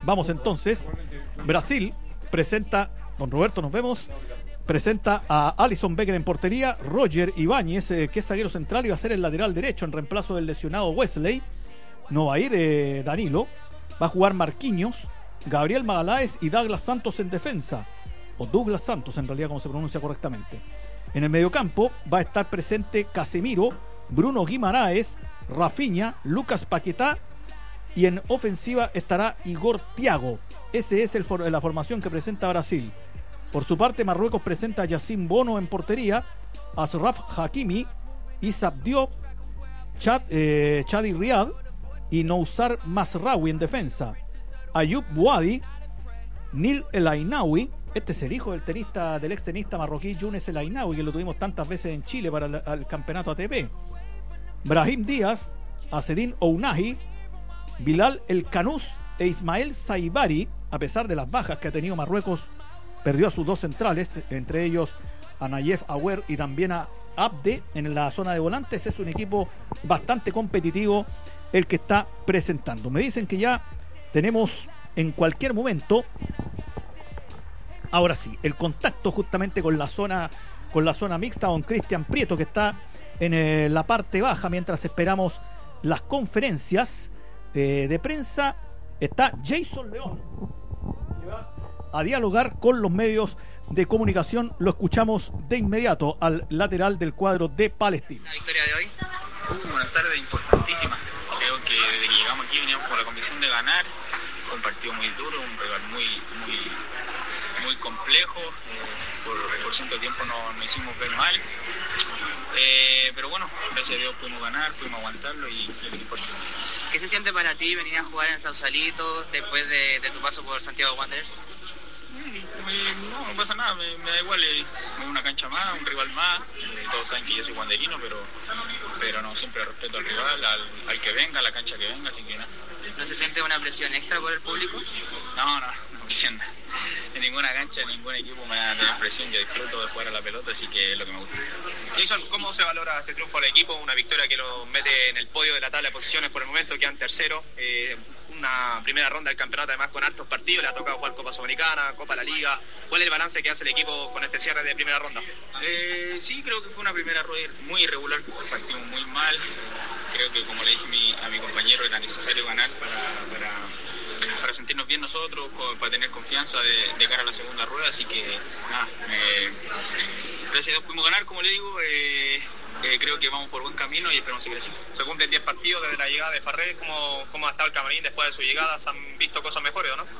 Vamos entonces. Brasil presenta, don Roberto, nos vemos. Presenta a Alisson Becker en portería, Roger Ibáñez, que es zaguero central y va a ser el lateral derecho en reemplazo del lesionado Wesley. No va a ir Danilo. Va a jugar Marquinhos, Gabriel Magaláes y Douglas Santos en defensa. O Douglas Santos, en realidad, como se pronuncia correctamente. En el mediocampo va a estar presente Casemiro, Bruno Guimaraes, Rafinha, Lucas Paquetá, y en ofensiva estará Igor Thiago. Ese es la formación que presenta Brasil. Por su parte, Marruecos presenta a Yacine Bono en portería, Ashraf Hakimi, Issam Diop, Chadi Riad y Nousar Mazraoui en defensa. Ayoub Bouadi, Nil El Ainaoui, este es el hijo del ex tenista marroquí Younes El Ainaoui, que lo tuvimos tantas veces en Chile para el campeonato ATP. Brahim Díaz, Azedine Ounahi, Bilal El Kanous e Ismael Saibari. A pesar de las bajas que ha tenido Marruecos, perdió a sus dos centrales, entre ellos a Nayef Aouer y también a Abde en la zona de volantes. Es un equipo bastante competitivo el que está presentando. Me dicen que ya tenemos en cualquier momento, ahora sí, el contacto justamente con la zona mixta, don Cristian Prieto, que está en la parte baja mientras esperamos las conferencias de prensa. Está Jason León, que va a dialogar con los medios de comunicación. Lo escuchamos de inmediato al lateral del cuadro de Palestino. La victoria de hoy. Buenas tardes, importantísima. Creo que desde que llegamos aquí veníamos con la convicción de ganar. Fue un partido muy duro, un rival muy complejo. Por cierto tiempo nos hicimos ver mal. Pero bueno, gracias a Dios pudimos ganar, pudimos aguantarlo y es lo importante. ¿Qué se siente para ti venir a jugar en Sausalito después de tu paso por Santiago Wanderers? No pasa nada, me da igual, es una cancha más, un rival más. Todos saben que yo soy wanderino, pero no, siempre respeto al rival, al que venga, a la cancha que venga, así que nada. ¿No se siente una presión extra por el público? No presión. En ninguna cancha, en ningún equipo me da tener presión. Yo disfruto de jugar a la pelota, así que es lo que me gusta. Jason, ¿cómo se valora este triunfo del equipo? Una victoria que lo mete en el podio de la tabla de posiciones por el momento, quedan tercero. Una primera ronda del campeonato, además con hartos partidos, le ha tocado jugar Copa Sudamericana, Copa de la Liga. ¿Cuál es el balance que hace el equipo con este cierre de primera ronda? Sí, creo que fue una primera ronda muy irregular, partimos muy mal. Creo que, como le dije a mi compañero, era necesario ganar para sentirnos bien nosotros, para tener confianza de cara a la segunda rueda, así que nada, gracias a Dios pudimos ganar, como le digo. Creo que vamos por buen camino y esperamos seguir así. Se cumplen 10 partidos desde la llegada de Farré. ¿Cómo ha estado el camarín después de su llegada? ¿Se han visto cosas mejores o no?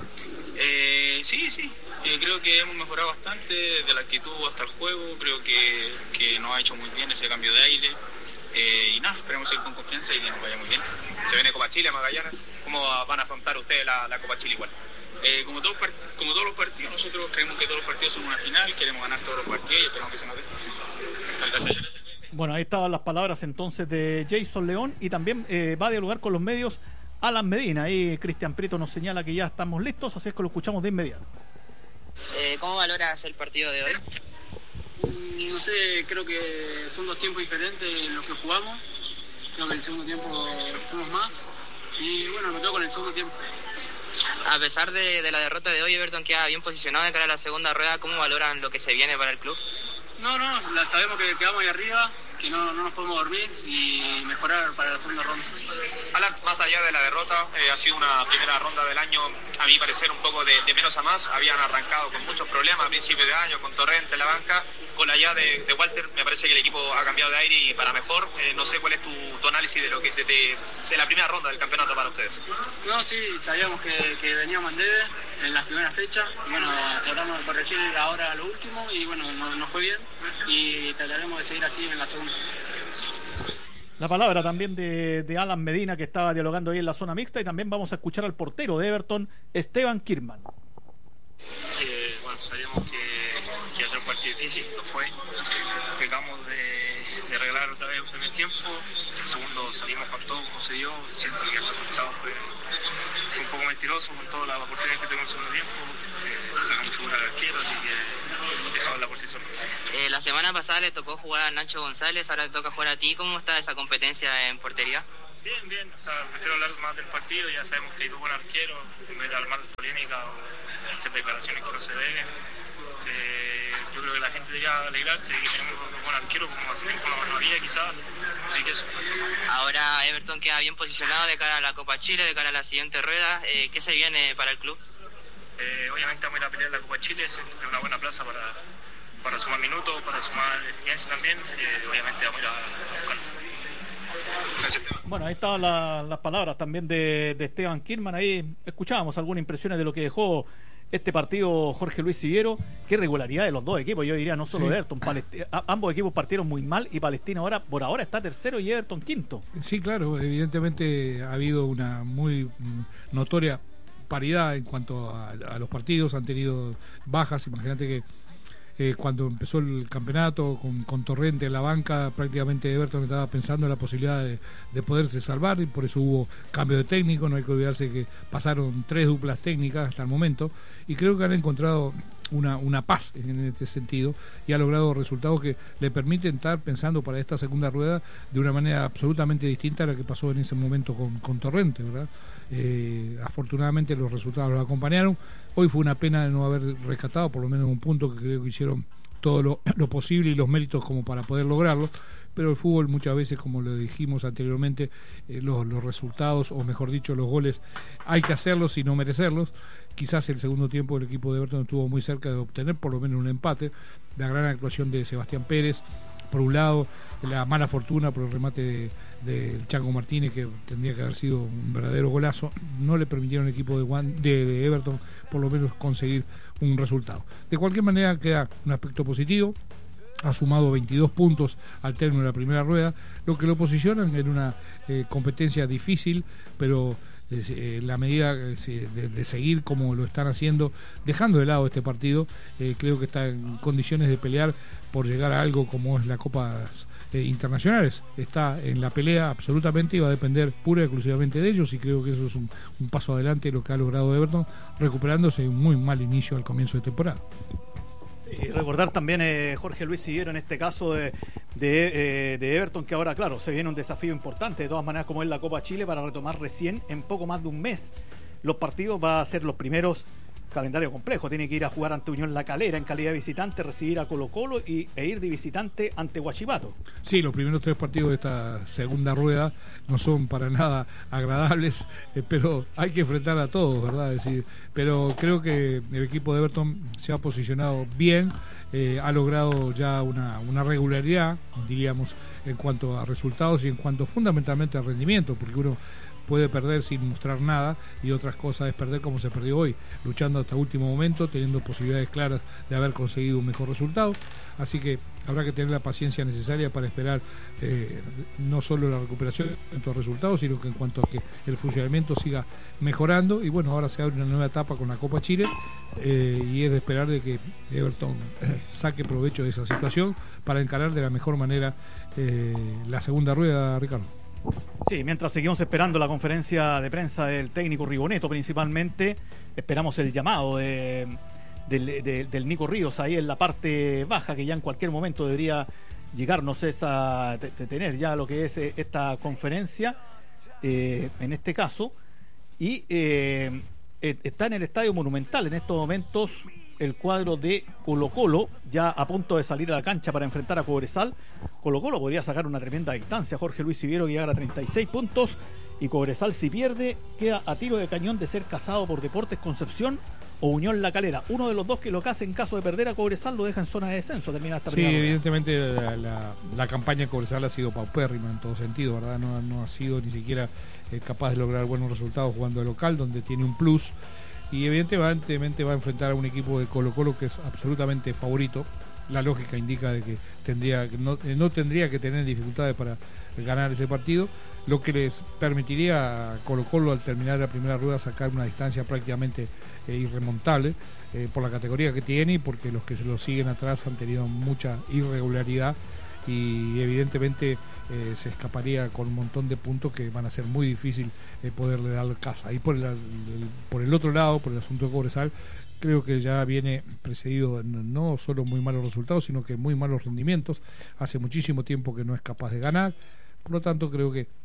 Sí. Creo que hemos mejorado bastante, desde la actitud hasta el juego. Creo que nos ha hecho muy bien ese cambio de aire. Y nada, esperemos seguir con confianza y que nos vaya muy bien. Se viene Copa Chile, Magallanes. ¿Cómo van a afrontar ustedes la Copa Chile igual? Como todos los partidos, nosotros creemos que todos los partidos son una final. Queremos ganar todos los partidos y esperamos que se nos dé. Gracias. Bueno, ahí estaban las palabras entonces de Jason León, y también va a dialogar con los medios Alan Medina. Ahí Cristian Prieto nos señala que ya estamos listos, así es que lo escuchamos de inmediato. ¿Cómo valoras el partido de hoy? No sé, creo que son dos tiempos diferentes en los que jugamos. Creo que en el segundo tiempo fuimos más y bueno, me quedo con el segundo tiempo. A pesar de la derrota de hoy, Everton queda bien posicionado de cara a la segunda rueda. ¿Cómo valoran lo que se viene para el club? No, sabemos que quedamos ahí arriba, que no nos podemos dormir y mejorar para la segunda ronda. Alan, más allá de la derrota, ha sido una primera ronda del año, a mi parecer, un poco de menos a más. Habían arrancado con muchos problemas a principio de año, con Torrente en la banca. Con la llegada de Walter, me parece que el equipo ha cambiado de aire y para mejor. No sé cuál es tu análisis de lo que de la primera ronda del campeonato para ustedes. No, sí, sabíamos que veníamos en debe en la primera fecha. Y bueno, tratamos de corregir ahora lo último y bueno, nos fue bien y trataremos de seguir así en la segunda. La palabra también de Alan Medina, que estaba dialogando ahí en la zona mixta, y también vamos a escuchar al portero de Everton, Esteban Kirman. Bueno, sabíamos que iba a ser un partido difícil, lo fue. Pecamos de arreglar otra vez el primer tiempo. El segundo salimos con todo como se dio. Siento que el resultado fue un poco mentiroso con todas las oportunidades que tuvimos en el segundo tiempo. Sacamos figura al arquero, así que eso habla por sí solo. La semana pasada le tocó jugar a Nacho González, ahora le toca jugar a ti. ¿Cómo está esa competencia en portería? Bien, o sea, prefiero hablar más del partido, ya sabemos que hay dos buenos arqueros, en vez de armar polémica o hacer declaraciones que no se deben. Yo creo que la gente debería alegrarse de que tenemos dos buenos arqueros, como hace tiempo no había quizás, así que eso. Ahora Everton queda bien posicionado de cara a la Copa Chile, de cara a la siguiente rueda. ¿Qué se viene para el club? Obviamente vamos a ir a pelear la Copa Chile, es una buena plaza para sumar minutos, para sumar experiencia también, obviamente vamos a ir a buscarlo. Bueno, ahí estaban las palabras también de Esteban Kirman. Ahí escuchábamos algunas impresiones de lo que dejó este partido Jorge Luis Siviero. Qué regularidad de los dos equipos, yo diría, no solo sí. Everton. Ambos equipos partieron muy mal y Palestino por ahora está tercero y Everton quinto. Sí, claro, evidentemente ha habido una muy notoria paridad en cuanto a los partidos. Han tenido bajas, imagínate que cuando empezó el campeonato con Torrente en la banca, prácticamente Everton estaba pensando en la posibilidad de poderse salvar, y por eso hubo cambio de técnico. No hay que olvidarse que pasaron 3 duplas técnicas hasta el momento, y creo que han encontrado una paz en este sentido, y ha logrado resultados que le permiten estar pensando para esta segunda rueda de una manera absolutamente distinta a la que pasó en ese momento con Torrente, ¿verdad? Afortunadamente los resultados lo acompañaron. Hoy fue una pena de no haber rescatado por lo menos un punto, que creo que hicieron todo lo posible y los méritos como para poder lograrlo, pero el fútbol muchas veces, como lo dijimos anteriormente, los resultados, o mejor dicho los goles, hay que hacerlos y no merecerlos. Quizás el segundo tiempo el equipo de Everton estuvo muy cerca de obtener por lo menos un empate. La gran actuación de Sebastián Pérez, por un lado, la mala fortuna por el remate del Chango Martínez, que tendría que haber sido un verdadero golazo, no le permitieron al equipo de Everton por lo menos conseguir un resultado. De cualquier manera queda un aspecto positivo. Ha sumado 22 puntos al término de la primera rueda, lo que lo posicionan en una competencia difícil, pero la medida de seguir como lo están haciendo, dejando de lado este partido, creo que está en condiciones de pelear por llegar a algo como es la Copa Internacionales. Está en la pelea absolutamente y va a depender pura y exclusivamente de ellos, y creo que eso es un paso adelante lo que ha logrado Everton, recuperándose de un muy mal inicio al comienzo de temporada. Y recordar también, Jorge Luis Siviero, en este caso de Everton, que ahora, claro, se viene un desafío importante, de todas maneras, como es la Copa Chile, para retomar recién en poco más de un mes los partidos. Va a ser los primeros, calendario complejo, tiene que ir a jugar ante Unión La Calera en calidad de visitante, recibir a Colo-Colo e ir de visitante ante Huachipato. Sí, los primeros 3 partidos de esta segunda rueda no son para nada agradables, pero hay que enfrentar a todos, ¿verdad? Es decir, pero creo que el equipo de Everton se ha posicionado bien, ha logrado ya una regularidad, diríamos, en cuanto a resultados y en cuanto fundamentalmente a rendimiento, porque uno puede perder sin mostrar nada, y otras cosas es perder como se perdió hoy, luchando hasta el último momento, teniendo posibilidades claras de haber conseguido un mejor resultado. Así que habrá que tener la paciencia necesaria para esperar no solo la recuperación en los resultados, sino que en cuanto a que el funcionamiento siga mejorando. Y bueno, ahora se abre una nueva etapa con la Copa Chile, y es de esperar de que Everton saque provecho de esa situación para encarar de la mejor manera la segunda rueda, Ricardo. Sí, mientras seguimos esperando la conferencia de prensa del técnico Rigoneto, principalmente, esperamos el llamado del Nico Ríos ahí en la parte baja, que ya en cualquier momento debería llegarnos tener ya lo que es esta conferencia, en este caso, y está en el Estadio Monumental en estos momentos el cuadro de Colo-Colo, ya a punto de salir a la cancha para enfrentar a Cobresal. Colo-Colo podría sacar una tremenda distancia, Jorge Luis Siviero, que llegar a 36 puntos, y Cobresal, si pierde, queda a tiro de cañón de ser cazado por Deportes Concepción o Unión La Calera. Uno de los dos que lo case en caso de perder a Cobresal lo deja en zona de descenso. Termina esta primera. Sí, evidentemente la campaña de Cobresal ha sido paupérrima en todo sentido, ¿verdad? No ha sido ni siquiera capaz de lograr buenos resultados jugando de local, donde tiene un plus, y evidentemente va a enfrentar a un equipo de Colo-Colo que es absolutamente favorito. La lógica indica de que no tendría que tener dificultades para ganar ese partido, lo que les permitiría a Colo-Colo, al terminar la primera rueda, sacar una distancia prácticamente irremontable, por la categoría que tiene y porque los que se lo siguen atrás han tenido mucha irregularidad, y evidentemente se escaparía con un montón de puntos que van a ser muy difícil poderle dar casa. Y por el otro lado, por el asunto de Cobresal, creo que ya viene precedido no solo muy malos resultados, sino que muy malos rendimientos. Hace muchísimo tiempo que no es capaz de ganar. Por lo tanto, creo que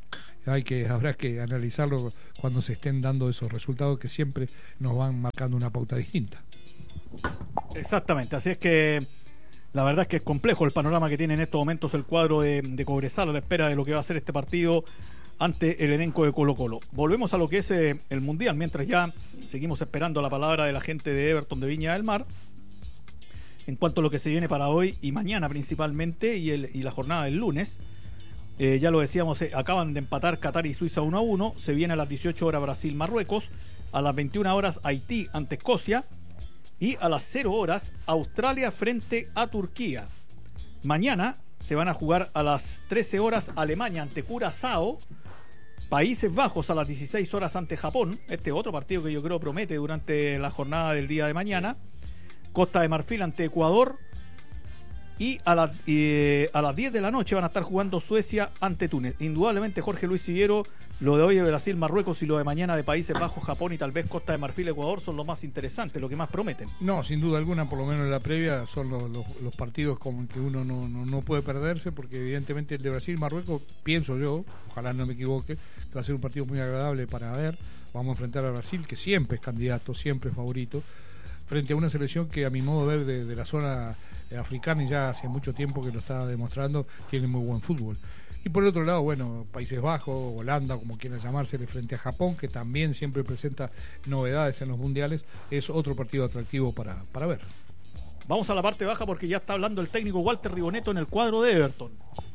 habrá que analizarlo cuando se estén dando esos resultados que siempre nos van marcando una pauta distinta. Exactamente, así es que la verdad es que es complejo el panorama que tiene en estos momentos el cuadro de Cobresal a la espera de lo que va a ser este partido ante el elenco de Colo-Colo. Volvemos a lo que es el Mundial, mientras ya seguimos esperando la palabra de la gente de Everton de Viña del Mar en cuanto a lo que se viene para hoy y mañana principalmente y la jornada del lunes. Ya lo decíamos, acaban de empatar Qatar y Suiza 1-1, se viene a las 18 horas Brasil-Marruecos, a las 21 horas Haití ante Escocia y a las 0 horas Australia frente a Turquía. Mañana se van a jugar a las 13 horas Alemania ante Curazao, Países Bajos a las 16 horas ante Japón, este otro partido que yo creo promete durante la jornada del día de mañana, Costa de Marfil ante Ecuador, y a las 10 de la noche van a estar jugando Suecia ante Túnez. Indudablemente, Jorge Luis Siguero, lo de hoy de Brasil, Marruecos y lo de mañana de Países Bajos, Japón y tal vez Costa de Marfil, Ecuador son los más interesantes, lo que más prometen. No, sin duda alguna, por lo menos en la previa, son los partidos como que uno no puede perderse, porque evidentemente el de Brasil, Marruecos, pienso yo, ojalá no me equivoque, que va a ser un partido muy agradable para ver. Vamos a enfrentar a Brasil, que siempre es candidato, siempre es favorito, frente a una selección que a mi modo de ver de la zona africana, y ya hace mucho tiempo que lo está demostrando, tiene muy buen fútbol. Y por el otro lado, bueno, Países Bajos, Holanda, como quieran llamársele, frente a Japón, que también siempre presenta novedades en los mundiales, es otro partido atractivo para ver. Vamos a la parte baja porque ya está hablando el técnico Walter Riboneto en el cuadro de Everton.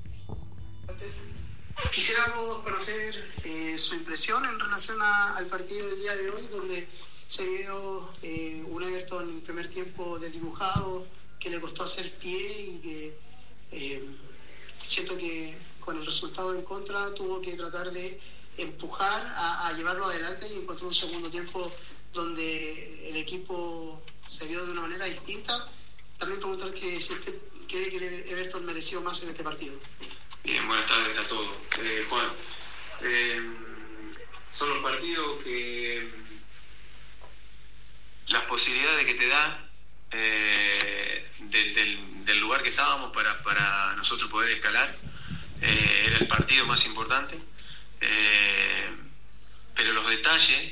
Quisiéramos conocer su impresión en relación al partido del día de hoy, donde se vio un Everton en primer tiempo desdibujado, que le costó hacer pie y que siento que con el resultado en contra tuvo que tratar de empujar a llevarlo adelante, y encontró un segundo tiempo donde el equipo se vio de una manera distinta. También preguntar que si usted cree que el Everton mereció más en este partido. Bien, buenas tardes a todos. Juan, son los partidos que las posibilidades que te da del lugar que estábamos para nosotros poder escalar, era el partido más importante, pero los detalles,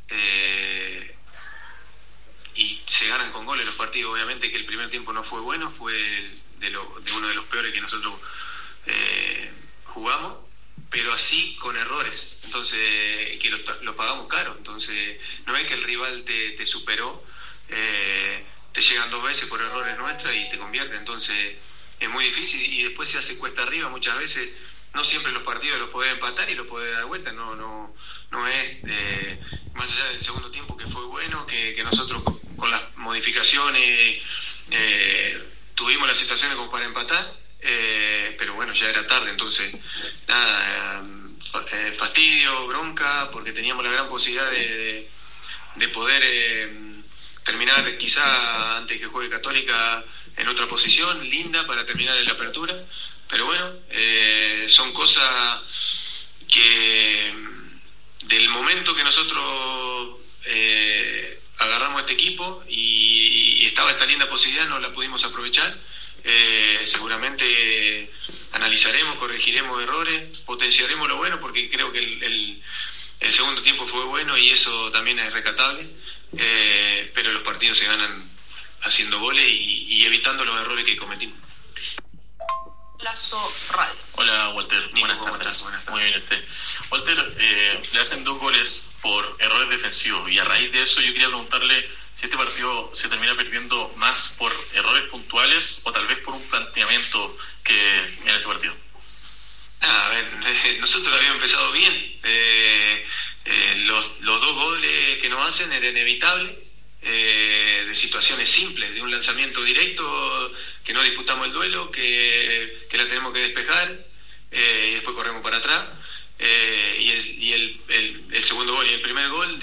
y se ganan con goles los partidos. Obviamente que el primer tiempo no fue bueno, fue de uno de los peores que nosotros jugamos, pero así con errores, entonces que lo pagamos caro. Entonces no es que el rival te superó, te llegan 2 veces por errores nuestros y te convierte. Entonces es muy difícil, y después se hace cuesta arriba muchas veces. No siempre los partidos los podés empatar y los podés dar vuelta. No es más allá del segundo tiempo, que fue bueno, que nosotros con las modificaciones tuvimos las situaciones como para empatar, pero bueno, ya era tarde. Entonces nada, fastidio, bronca, porque teníamos la gran posibilidad de poder terminar quizá antes que juegue Católica en otra posición linda para terminar en la apertura. Pero bueno, son cosas que del momento que nosotros agarramos a este equipo y estaba esta linda posibilidad, no la pudimos aprovechar. Seguramente analizaremos, corregiremos errores, potenciaremos lo bueno, porque creo que el segundo tiempo fue bueno y eso también es rescatable, pero los partidos se ganan haciendo goles y evitando los errores que cometimos. Lazo Radio. Hola Walter, buenas tardes. Muy bien usted. Walter, le hacen 2 goles por errores defensivos, y a raíz de eso yo quería preguntarle si este partido se termina perdiendo más por errores puntuales o tal vez por un planteamiento que en este partido. A ver, nosotros habíamos empezado bien. Los 2 goles que nos hacen eran inevitables, de situaciones simples, de un lanzamiento directo, que no disputamos el duelo, que la tenemos que despejar, y después corremos para atrás, y el segundo gol y el primer gol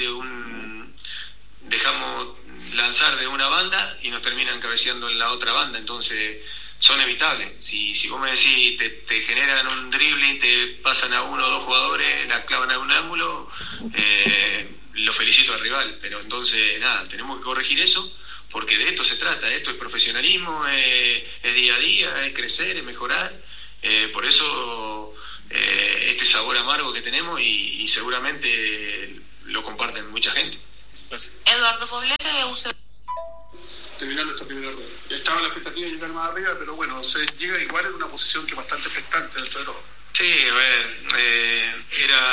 dejamos lanzar de una banda y nos terminan cabeceando en la otra banda. Entonces son evitables. Si vos me decís, te generan un dribbling, te pasan a 1 o 2 jugadores, la clavan a un ángulo, lo felicito al rival, pero entonces nada, tenemos que corregir eso, porque de esto se trata. Esto es profesionalismo, es día a día, es crecer, es mejorar. Por eso este sabor amargo que tenemos y seguramente lo comparten mucha gente. Gracias. Eduardo Poblete de UCB. Terminando esta primera rueda. Estaba la expectativa de llegar más arriba, pero bueno, se llega igual en una posición que es bastante expectante dentro de todo. Sí, a ver,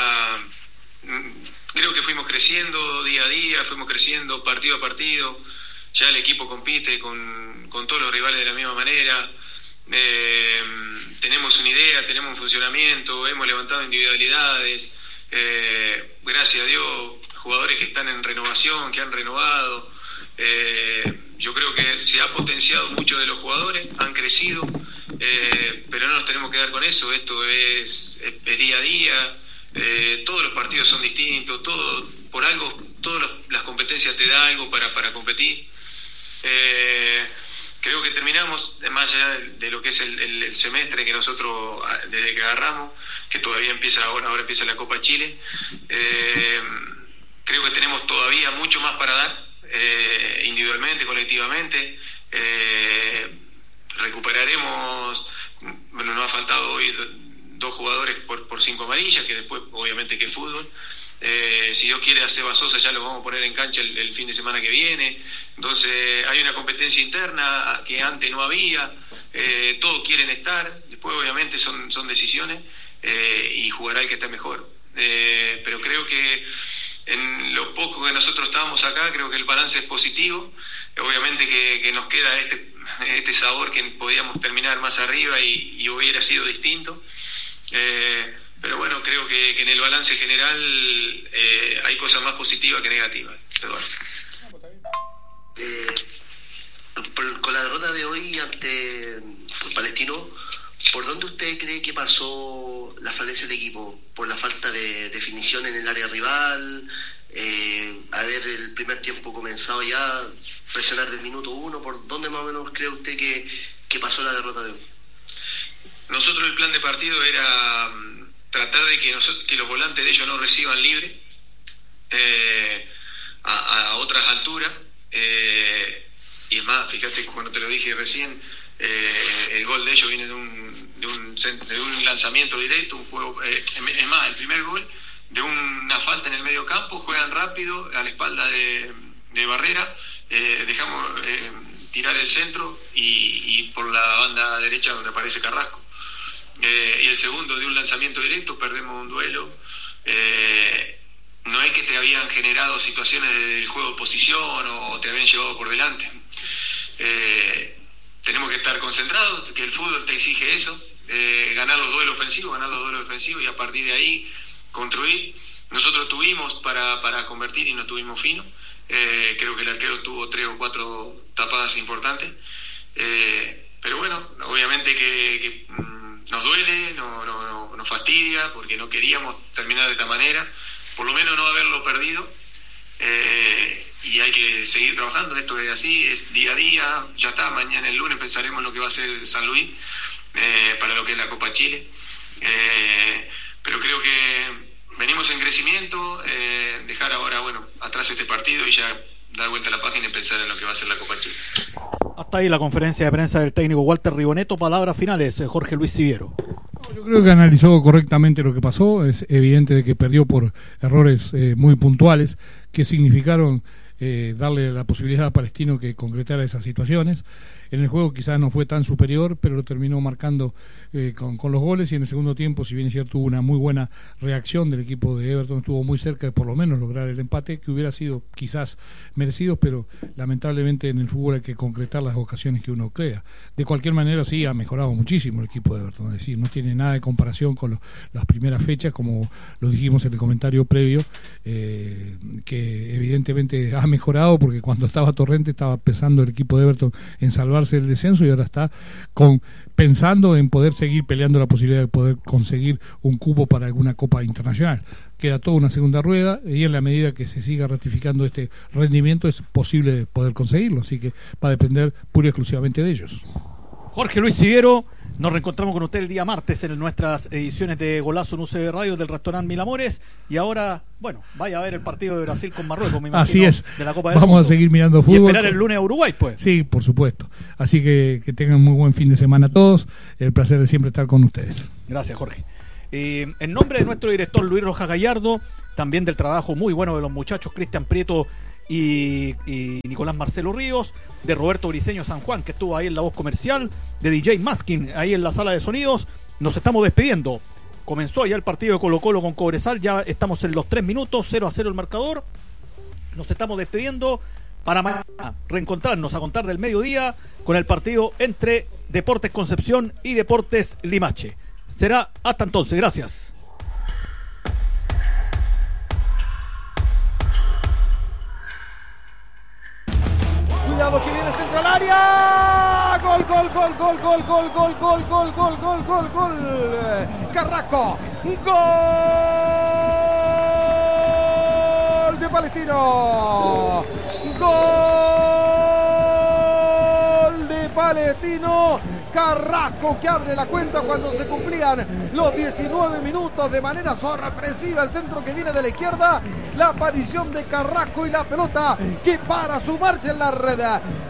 creo que fuimos creciendo día a día, fuimos creciendo partido a partido, ya el equipo compite con todos los rivales de la misma manera, tenemos una idea, tenemos un funcionamiento, hemos levantado individualidades, gracias a Dios, jugadores que están en renovación, que han renovado, yo creo que se ha potenciado mucho de los jugadores, han crecido, pero no nos tenemos que dar con eso, esto es día a día, todos los partidos son distintos, por algo, todas las competencias te da algo para competir. Creo que terminamos, más allá de lo que es el semestre que nosotros, desde que agarramos, que todavía empieza ahora empieza la Copa Chile, creo que tenemos todavía mucho más para dar, individualmente, colectivamente. Recuperaremos, bueno, nos ha faltado hoy 2 jugadores por 5 amarillas, que después obviamente que es fútbol. Si Dios quiere, a Seba Sosa ya lo vamos a poner en cancha el fin de semana que viene. Entonces hay una competencia interna que antes no había, todos quieren estar, después obviamente son decisiones, y jugará el que está mejor, pero creo que en lo poco que nosotros estábamos acá, creo que el balance es positivo. Obviamente que nos queda este sabor que podíamos terminar más arriba y hubiera sido distinto, pero bueno, creo que en el balance general hay cosas más positivas que negativas. Con la derrota de hoy ante Palestino, ¿por dónde usted cree que pasó la falencia del equipo? ¿Por la falta de definición en el área rival? Haber el primer tiempo comenzado ya, presionar del minuto 1, ¿por dónde más o menos cree usted que pasó la derrota de hoy? Nosotros el plan de partido era tratar de que los volantes de ellos no reciban libre a otras alturas, y es más, fíjate cuando te lo dije recién, el gol de ellos viene de un lanzamiento directo, un juego, es más, el primer gol de una falta en el medio campo, juegan rápido a la espalda de Barrera, dejamos tirar el centro y por la banda derecha donde aparece Carrasco, y el segundo de un lanzamiento directo, perdemos un duelo. No es que te habían generado situaciones del juego de posición o te habían llevado por delante. Tenemos que estar concentrados, que el fútbol te exige eso, ganar los duelos ofensivos y a partir de ahí construir. Nosotros tuvimos para convertir y no tuvimos fino. Creo que el arquero tuvo 3 o 4 tapadas importantes, pero bueno, obviamente que nos duele, nos fastidia porque no queríamos terminar de esta manera, por lo menos no haberlo perdido, y hay que seguir trabajando. Esto es así, es día a día. Ya está, mañana el lunes pensaremos en lo que va a ser San Luis para lo que es la Copa Chile, pero creo que venimos en crecimiento, dejar ahora atrás este partido y ya dar vuelta a la página y pensar en lo que va a ser la Copa Chile. Hasta ahí la conferencia de prensa del técnico Walter Riboneto. Palabras finales, Jorge Luis Siviero. Yo creo que analizó correctamente lo que pasó. Es evidente de que perdió por errores muy puntuales que significaron darle la posibilidad a Palestino que concretara esas situaciones. En el juego quizás no fue tan superior, pero lo terminó marcando con los goles, y en el segundo tiempo, si bien es cierto, hubo una muy buena reacción del equipo de Everton, estuvo muy cerca de por lo menos lograr el empate, que hubiera sido quizás merecido, pero lamentablemente en el fútbol hay que concretar las ocasiones que uno crea. De cualquier manera, sí, ha mejorado muchísimo el equipo de Everton, es decir, no tiene nada de comparación con las primeras fechas, como lo dijimos en el comentario previo, que evidentemente ha mejorado, porque cuando estaba Torrente estaba pensando el equipo de Everton en salvarse del descenso, y ahora está pensando en poder seguir peleando la posibilidad de poder conseguir un cupo para alguna Copa Internacional. Queda toda una segunda rueda, y en la medida que se siga ratificando este rendimiento es posible poder conseguirlo, así que va a depender pura y exclusivamente de ellos. Jorge Luis Siviero, nos reencontramos con usted el día martes en nuestras ediciones de Golazo en UCB Radio del restaurante Mil Amores, y ahora, vaya a ver el partido de Brasil con Marruecos, me imagino. Así es, de la Copa del Mundo. Vamos a seguir mirando fútbol. Y esperar el lunes a Uruguay, pues. Sí, por supuesto. Así que tengan muy buen fin de semana a todos. El placer de siempre estar con ustedes. Gracias, Jorge. En nombre de nuestro director Luis Rojas Gallardo, también del trabajo muy bueno de los muchachos Cristian Prieto y Nicolás Marcelo Ríos, de Roberto Briceño San Juan, que estuvo ahí en la voz comercial, de DJ Maskin ahí en la sala de sonidos, nos estamos despidiendo. Comenzó ya el partido de Colo Colo con Cobresal, ya estamos en los 3 minutos, 0-0 el marcador. Nos estamos despidiendo para mañana reencontrarnos a contar del mediodía con el partido entre Deportes Concepción y Deportes Limache. Será hasta entonces, gracias. Cuidado que viene el centro al área. Gol, gol, gol, gol, gol, gol, gol, gol, gol, gol, gol, gol, gol. Carrasco. Gol de Palestino. Gol de Palestino. Carrasco que abre la cuenta cuando se cumplían los 19 minutos de manera sorpresiva. El centro que viene de la izquierda, la aparición de Carrasco y la pelota que para sumarse en la red.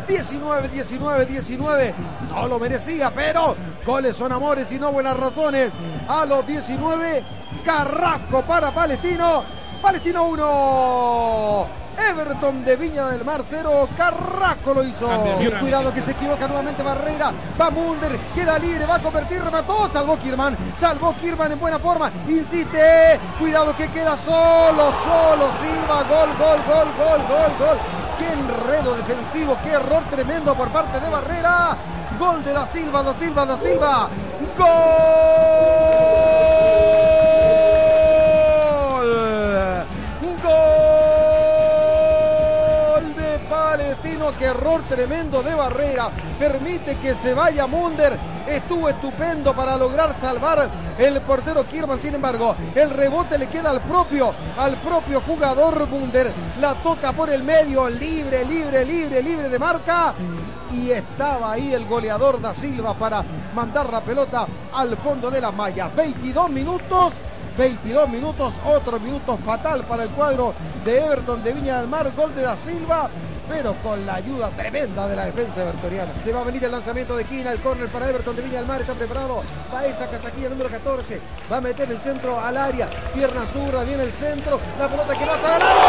19. No lo merecía, pero goles son amores y no buenas razones. A los 19, Carrasco para Palestino. Palestino 1. Everton de Viña del Mar 0, Carrasco lo hizo. Cuidado que se equivoca nuevamente Barrera. Va Mulder, queda libre, va a convertir, remató, salvó Kirman en buena forma, insiste. Cuidado que queda solo Silva. Gol. Qué enredo defensivo, qué error tremendo por parte de Barrera. Gol de Da Silva. Gol de Palestino, qué error tremendo de Barrera. Permite que se vaya Mulder. Estuvo estupendo para lograr salvar el portero Kirman. Sin embargo, el rebote le queda al propio jugador Mulder. La toca por el medio, libre de marca. Y estaba ahí el goleador Da Silva para mandar la pelota al fondo de las mallas. 22 minutos, otro minuto fatal para el cuadro de Everton de Viña del Mar. Gol de Da Silva, pero con la ayuda tremenda de la defensa evertoniana. Se va a venir el lanzamiento de Quina, el córner para Everton de Viña del Mar. Está preparado Baeza, Casaquilla número 14. Va a meter el centro al área. Pierna zurda, viene el centro. La pelota que va a estar al área.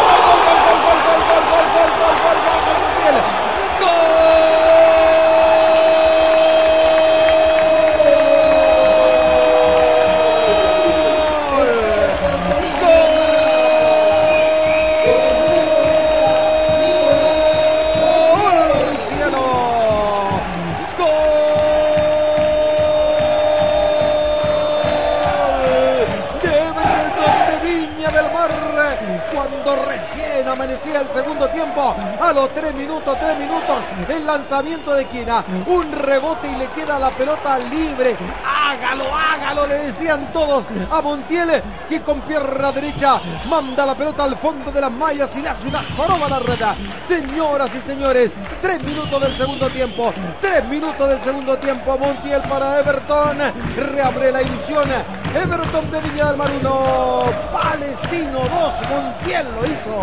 Amanecía el segundo tiempo, a los 3 minutos, el lanzamiento de Quina, un rebote y le queda la pelota libre. Hágalo, le decían todos a Montiel, que con pierna derecha manda la pelota al fondo de las mallas y le hace una joroba a la red. Señoras y señores, 3 minutos del segundo tiempo, Montiel para Everton, reabre la ilusión. Everton de Viña del Mar 1, Palestino 2, Montiel lo hizo.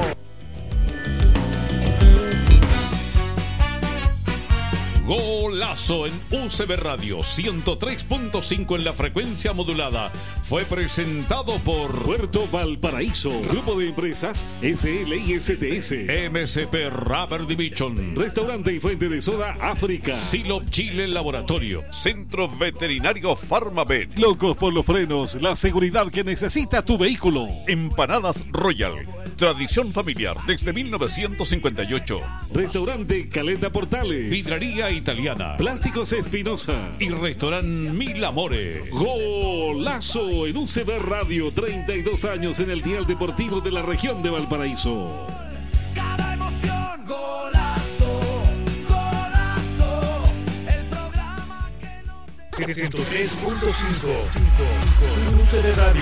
Golazo en UCB Radio 103.5 en la frecuencia modulada. Fue presentado por Puerto Valparaíso, Grupo de Empresas SLISTS, MSP Rubber Division, Restaurante y Fuente de Soda África, Silop Chile Laboratorio, Centro Veterinario Farmavet, Locos por los Frenos, la seguridad que necesita tu vehículo, Empanadas Royal, tradición familiar desde 1958, Restaurante Caleta Portales, Vidrería Italiana, Plásticos Espinosa y Restaurante Mil Amores. Golazo en UCB Radio, 32 años en el dial deportivo de la región de Valparaíso. Cada emoción, golazo, el programa que no te... 103.5 UCB Radio.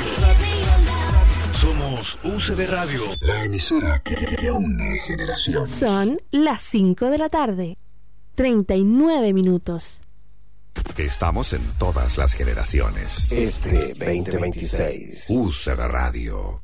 Somos UCB Radio, la emisora que une generación. Son las 5 de la tarde, 39 minutos. Estamos en todas las generaciones. Este 2026. UCB Radio.